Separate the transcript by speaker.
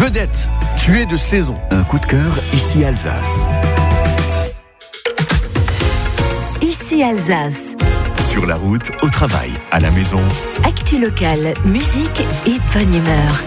Speaker 1: Vedette, tu es de saison.
Speaker 2: Un coup de cœur, ici Alsace.
Speaker 3: Ici Alsace.
Speaker 2: Sur la route, au travail, à la maison.
Speaker 3: Actu locale, musique et bonne humeur.